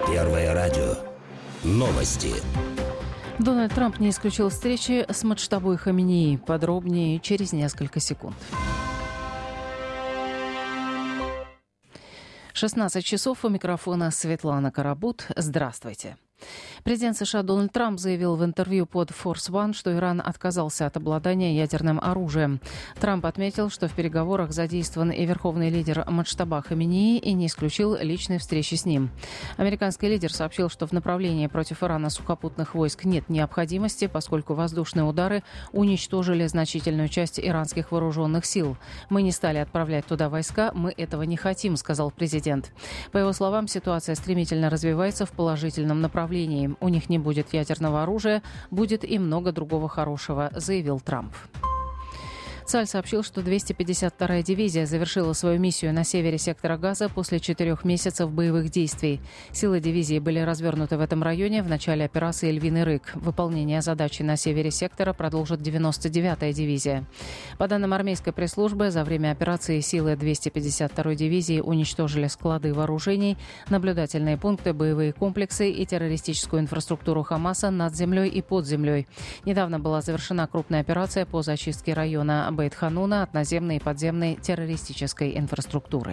Первое радио. Новости. Дональд Трамп не исключил встречи с Муджтабой Хаминеи. Подробнее через несколько секунд. 16 часов. У микрофона Светлана Карабут. Здравствуйте. Президент США Дональд Трамп заявил в интервью под Force One, что Иран отказался от обладания ядерным оружием. Трамп отметил, что в переговорах задействован и верховный лидер Муджтаба Хаминеи, и не исключил личной встречи с ним. Американский лидер сообщил, что в направлении против Ирана сухопутных войск нет необходимости, поскольку воздушные удары уничтожили значительную часть иранских вооруженных сил. «Мы не стали отправлять туда войска, мы этого не хотим», — сказал президент. По его словам, ситуация стремительно развивается в положительном направлении. У них не будет ядерного оружия, будет и много другого хорошего, заявил Трамп. Цаль сообщил, что 252-я дивизия завершила свою миссию на севере сектора Газа после 4 месяцев боевых действий. Силы дивизии были развернуты в этом районе в начале операции «Львиный рык». Выполнение задачи на севере сектора продолжит 99-я дивизия. По данным армейской пресс-службы, за время операции силы 252-й дивизии уничтожили склады вооружений, наблюдательные пункты, боевые комплексы и террористическую инфраструктуру Хамаса над землей и под землей. Недавно была завершена крупная операция по зачистке района Бейт-Хануна от наземной и подземной террористической инфраструктуры.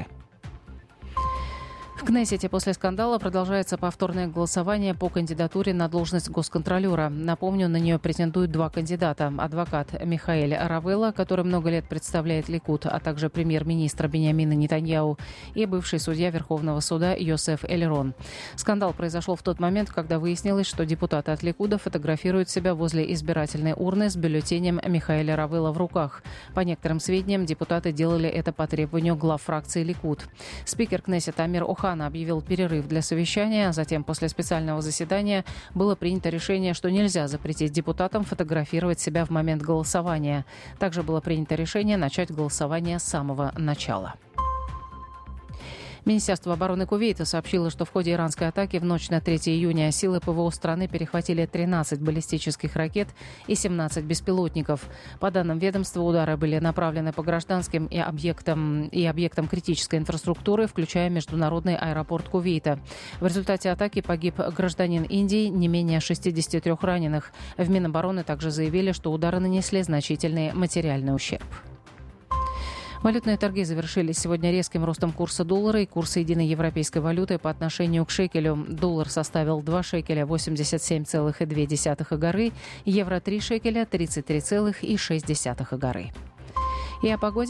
В Кнессете после скандала продолжается повторное голосование по кандидатуре на должность госконтролера. Напомню, на нее претендуют 2 кандидата. Адвокат Михаэль Равелла, который много лет представляет Ликуд, а также премьер-министр Биньямин Нетаньяху, и бывший судья Верховного суда Йосеф Элерон. Скандал произошел в тот момент, когда выяснилось, что депутаты от Ликуда фотографируют себя возле избирательной урны с бюллетенем Михаэля Равелла в руках. По некоторым сведениям, депутаты делали это по требованию глав фракции Ликуд. Спикер Кнессета Амир Охана объявил перерыв для совещания, а затем после специального заседания было принято решение, что нельзя запретить депутатам фотографировать себя в момент голосования. Также было принято решение начать голосование с самого начала. Министерство обороны Кувейта сообщило, что в ходе иранской атаки в ночь на 3 июня силы ПВО страны перехватили 13 баллистических ракет и 17 беспилотников. По данным ведомства, удары были направлены по гражданским и объектам критической инфраструктуры, включая международный аэропорт Кувейта. В результате атаки погиб гражданин Индии, не менее 63 раненых. В Минобороны также заявили, что удары нанесли значительный материальный ущерб. Валютные торги завершились сегодня резким ростом курса доллара и курса единой европейской валюты по отношению к шекелю. Доллар составил 2 шекеля 87,2 агары, евро 3 шекеля 33,6 агары. И о погоде.